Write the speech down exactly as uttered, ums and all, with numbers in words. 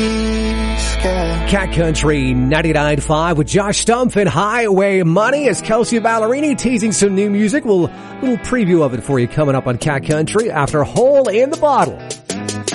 Cat Country ninety-nine point five with Josh Stumpf and Highway Money as Kelsey Ballerini teasing some new music. We'll little preview of it for you coming up on Cat Country after Hole in the Bottle.